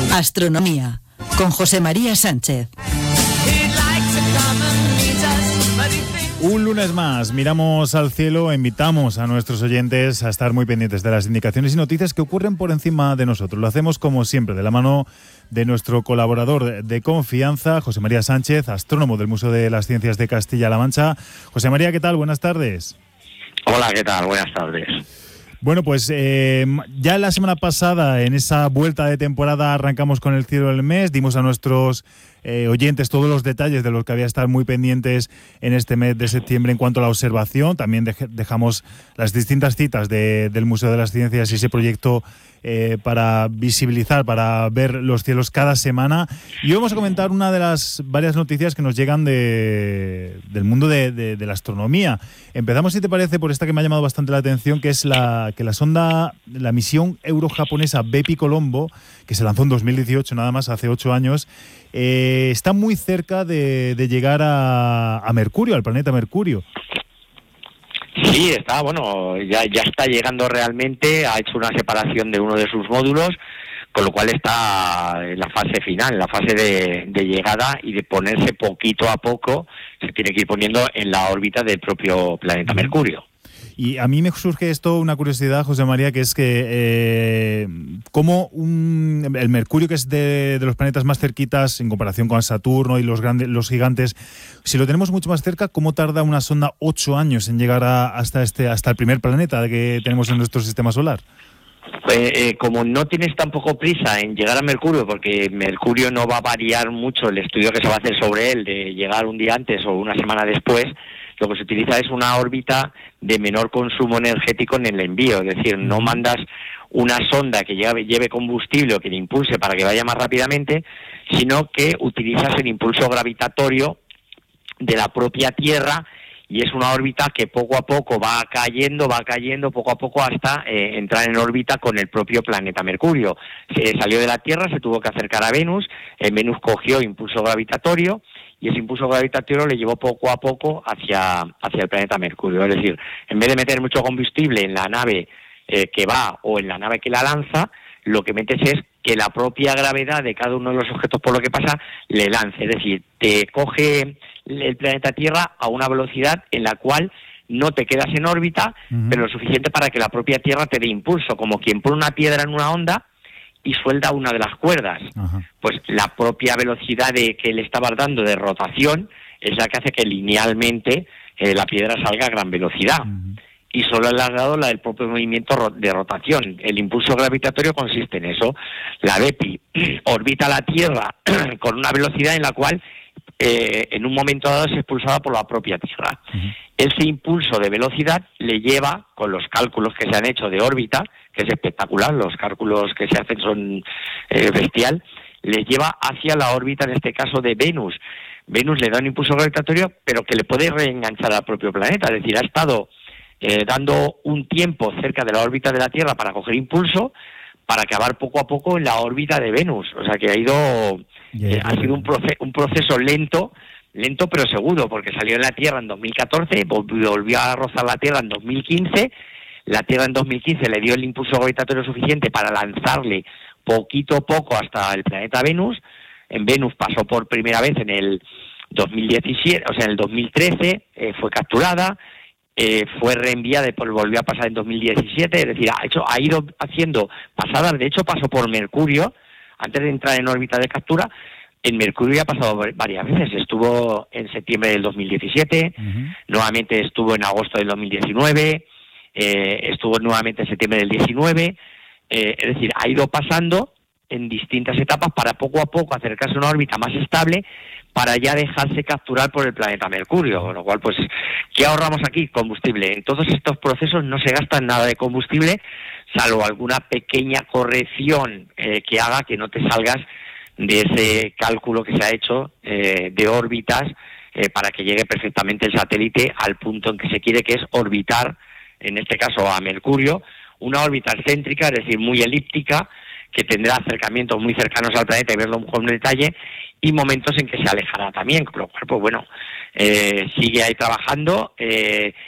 Astronomía, con José María Sánchez. Un lunes más, miramos al cielo e invitamos a nuestros oyentes a estar muy pendientes de las indicaciones y noticias que ocurren por encima de nosotros. Lo hacemos como siempre, de la mano de nuestro colaborador de confianza, José María Sánchez, astrónomo del Museo de las Ciencias de Castilla-La Mancha. José María, ¿qué tal? Buenas tardes. Hola, ¿qué tal? Buenas tardes. Bueno, pues ya la semana pasada, en esa vuelta de temporada, arrancamos con el cielo del mes, dimos a nuestros oyentes todos los detalles de los que había que estar muy pendientes en este mes de septiembre en cuanto a la observación. También dejamos las distintas citas del Museo de las Ciencias y ese proyecto para visibilizar, para ver los cielos cada semana. Y hoy vamos a comentar una de las varias noticias que nos llegan del mundo de la astronomía. Empezamos, si te parece, por esta que me ha llamado bastante la atención, que es la misión euro-japonesa Bepi Colombo, que se lanzó en 2018, nada más, hace 8 años, está muy cerca de llegar a Mercurio, al planeta Mercurio. Sí, ya está llegando realmente, ha hecho una separación de uno de sus módulos, con lo cual está en la fase final, en la fase de llegada y de ponerse poquito a poco, se tiene que ir poniendo en la órbita del propio planeta Mercurio. Y a mí me surge una curiosidad, José María, que es que como el Mercurio, que es de los planetas más cerquitas en comparación con Saturno y los gigantes, si lo tenemos mucho más cerca, ¿cómo tarda una sonda 8 años en llegar hasta el primer planeta que tenemos en nuestro sistema solar? Como no tienes tampoco prisa en llegar a Mercurio, porque Mercurio no va a variar mucho el estudio que se va a hacer sobre él, de llegar un día antes o una semana después, lo que se utiliza es una órbita de menor consumo energético en el envío, es decir, no mandas una sonda que lleve combustible o que le impulse para que vaya más rápidamente, sino que utilizas el impulso gravitatorio de la propia Tierra, y es una órbita que poco a poco va cayendo poco a poco hasta entrar en órbita con el propio planeta Mercurio. Se salió de la Tierra, se tuvo que acercar a Venus, Venus cogió impulso gravitatorio, y ese impulso gravitatorio le llevó poco a poco hacia el planeta Mercurio. Es decir, en vez de meter mucho combustible en la nave que va o en la nave que la lanza, lo que metes es que la propia gravedad de cada uno de los objetos por lo que pasa le lance. Es decir, te coge el planeta Tierra a una velocidad en la cual no te quedas en órbita, pero lo suficiente para que la propia Tierra te dé impulso, como quien pone una piedra en una onda y suelta una de las cuerdas. Pues la propia velocidad que le estabas dando de rotación es la que hace que linealmente la piedra salga a gran velocidad. Y solo le has dado la del propio movimiento de rotación. El impulso gravitatorio consiste en eso. La Bepi orbita la Tierra con una velocidad en la cual en un momento dado es expulsada por la propia Tierra. Ese impulso de velocidad le lleva, con los cálculos que se han hecho de órbita, que es espectacular, los cálculos que se hacen son bestial, le lleva hacia la órbita, en este caso, de Venus. Venus le da un impulso gravitatorio, pero que le puede reenganchar al propio planeta. Es decir, ha estado dando un tiempo cerca de la órbita de la Tierra para coger impulso, para acabar poco a poco en la órbita de Venus. O sea que ha sido un proceso lento pero seguro, porque salió de la Tierra en 2014, volvió a rozar la Tierra en 2015, la Tierra en 2015 le dio el impulso gravitatorio suficiente para lanzarle poquito a poco hasta el planeta Venus. En Venus pasó por primera vez en el 2017, o sea, en el 2013, fue capturada, fue reenviada y volvió a pasar en 2017, es decir, ha ido haciendo pasadas. De hecho pasó por Mercurio, antes de entrar en órbita de captura. En Mercurio ya ha pasado varias veces, estuvo en septiembre del 2017, nuevamente estuvo en agosto del 2019, estuvo nuevamente en septiembre del 19, es decir, ha ido pasando en distintas etapas para poco a poco acercarse a una órbita más estable, para ya dejarse capturar por el planeta Mercurio, con lo cual, pues, ¿qué ahorramos aquí? Combustible. En todos estos procesos no se gasta nada de combustible, salvo alguna pequeña corrección que haga que no te salgas de ese cálculo que se ha hecho de órbitas para que llegue perfectamente el satélite al punto en que se quiere, que es orbitar, en este caso a Mercurio, una órbita excéntrica, es decir, muy elíptica, que tendrá acercamientos muy cercanos al planeta y verlo con detalle, y momentos en que se alejará también, con lo cual, pues bueno, sigue ahí trabajando.